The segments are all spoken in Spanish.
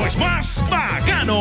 es más bacano.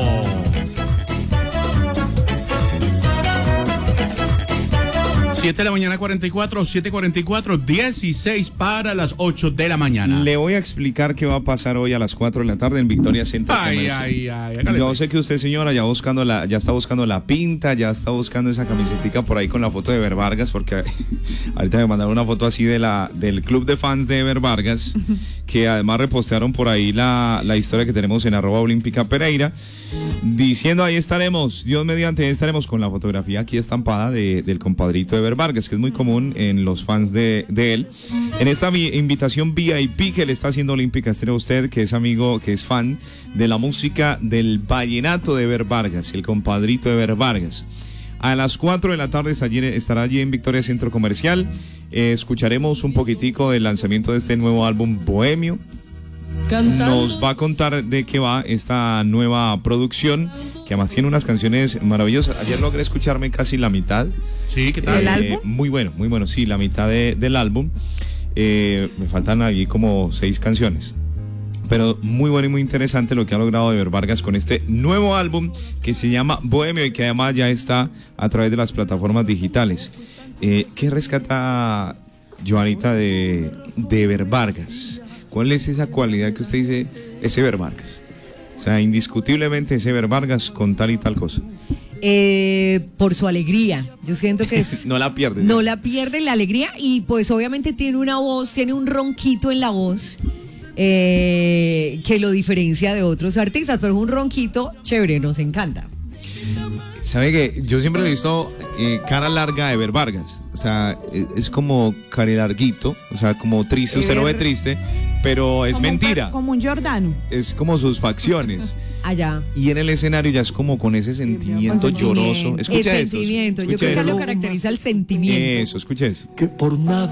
Siete de la mañana 44, 7:44, 16 para las 8 de la mañana. Le voy a explicar qué va a pasar hoy a las 4 de la tarde en Victoria Centro Comercial. Yo sé que usted, señora, ya está buscando la pinta, ya está buscando esa camisetica por ahí con la foto de Ever Vargas, porque ahorita me mandaron una foto así del club de fans de Ever Vargas, que además repostearon por ahí la historia que tenemos en @Olímpica_Pereira, diciendo ahí estaremos, Dios mediante, ahí estaremos con la fotografía aquí estampada del compadrito Ever Vargas, que es muy común en los fans de él. En esta invitación VIP que le está haciendo Olímpica Estéreo a usted, que es amigo, que es fan de la música del vallenato de Ever Vargas, el compadrito Ever Vargas. A las 4 de la tarde estará allí en Victoria Centro Comercial. Escucharemos un poquitico del lanzamiento de este nuevo álbum Bohemio. Nos va a contar de qué va esta nueva producción, que además tiene unas canciones maravillosas. Ayer logré escucharme casi la mitad. Sí, ¿qué tal? ¿El álbum? Muy bueno, sí, la mitad del álbum. Me faltan ahí como 6 canciones. Pero muy bueno y muy interesante lo que ha logrado Ever Vargas con este nuevo álbum que se llama Bohemio y que además ya está a través de las plataformas digitales. ¿Qué rescata Joanita de Ever Vargas? ¿Cuál es esa cualidad que usted dice es Ever Vargas? O sea, indiscutiblemente es Ever Vargas con tal y tal cosa. Por su alegría. Yo siento que es... No la pierde. No la pierde la alegría y pues obviamente tiene una voz, tiene un ronquito en la voz que lo diferencia de otros artistas, pero es un ronquito chévere, nos encanta. ¿Sabe que yo siempre le he visto cara larga a Ever Vargas? O sea, es como carilarguito, o sea, como triste, usted lo ve triste, pero es mentira. Como un Giordano. Es como sus facciones. Allá. Y en el escenario ya es como con ese sentimiento lloroso. Escucha El esto. sentimiento, yo creo que lo caracteriza el sentimiento. Eso, escucha eso. Que por nada